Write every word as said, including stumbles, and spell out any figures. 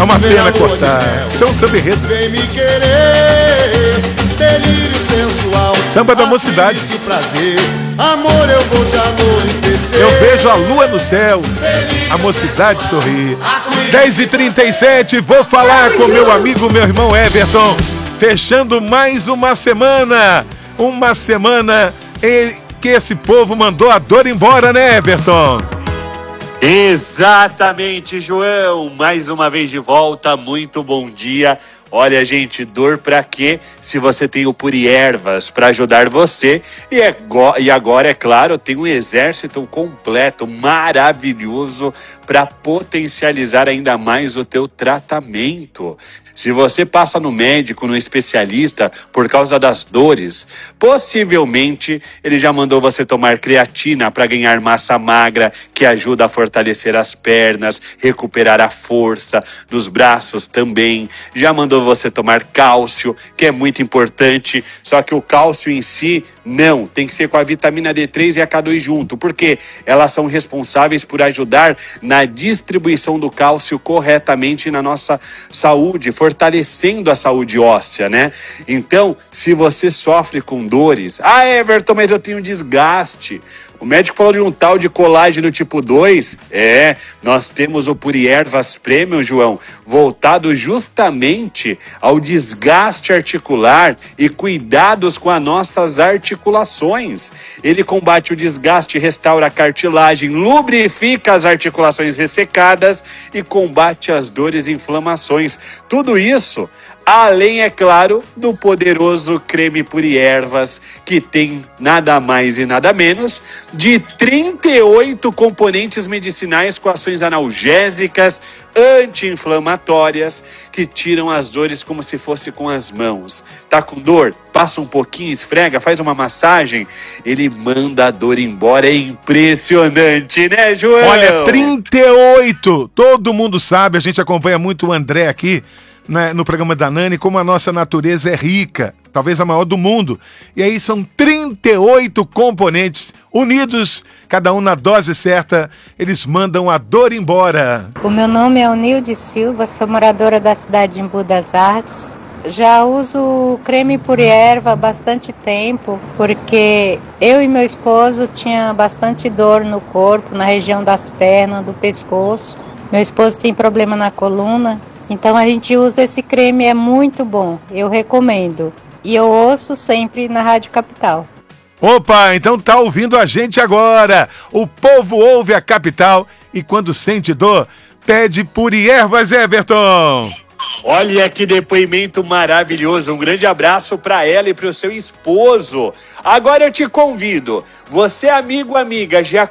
É uma pena cortar. Isso é um samba enredo. Vem me querer, delírio sensual. Samba da mocidade. De prazer, amor, eu vou te anoitecer. Eu vejo a lua no céu, a mocidade sorrir. dez e trinta e sete, vou falar com meu amigo, meu irmão Everton. Fechando mais uma semana. Uma semana em que esse povo mandou a dor embora, né, Everton? Exatamente, João. Mais uma vez de volta, muito bom dia. Olha, gente, dor pra quê? Se você tem o Puri Ervas para ajudar você. E, é go- e agora, é claro, tem um exército completo, maravilhoso, para potencializar ainda mais o teu tratamento. Se você passa no médico, no especialista, por causa das dores, possivelmente ele já mandou você tomar creatina para ganhar massa magra, que ajuda a fortalecer as pernas, recuperar a força dos braços também. Já mandou você tomar cálcio, que é muito importante, só que o cálcio em si, não, tem que ser com a vitamina D três e a K dois junto, porque elas são responsáveis por ajudar na distribuição do cálcio corretamente na nossa saúde, fortalecendo a saúde óssea, né? Então, se você sofre com dores, ah, Everton, mas eu tenho desgaste. O médico falou de um tal de colágeno tipo dois. É, nós temos o Puri Ervas Premium, João, voltado justamente ao desgaste articular e cuidados com as nossas articulações. Ele combate o desgaste, restaura a cartilagem, lubrifica as articulações ressecadas e combate as dores e inflamações. Tudo isso, além, é claro, do poderoso creme Puri Ervas, que tem nada mais e nada menos de trinta e oito componentes medicinais com ações analgésicas, anti-inflamatórias, que tiram as dores como se fosse com as mãos. Tá com dor? Passa um pouquinho, esfrega, faz uma massagem, ele manda a dor embora. É impressionante, né, João? Olha, trinta e oito! Todo mundo sabe, a gente acompanha muito o André aqui, né, no programa da Nani, como a nossa natureza é rica, talvez a maior do mundo. E aí são trinta e oito componentes unidos, cada um na dose certa, eles mandam a dor embora. O meu nome é Onilde Silva, sou moradora da cidade de Embu das Artes. Já uso o creme Puri Erva há bastante tempo, porque eu e meu esposo tinha bastante dor no corpo, na região das pernas, do pescoço. Meu esposo tem problema na coluna. Então a gente usa esse creme, é muito bom, eu recomendo. E eu ouço sempre na Rádio Capital. Opa, então tá ouvindo a gente agora. O povo ouve a Capital e quando sente dor, pede Puri Ervas, Everton. Olha que depoimento maravilhoso. Um grande abraço para ela e para o seu esposo. Agora eu te convido, você amigo, amiga, já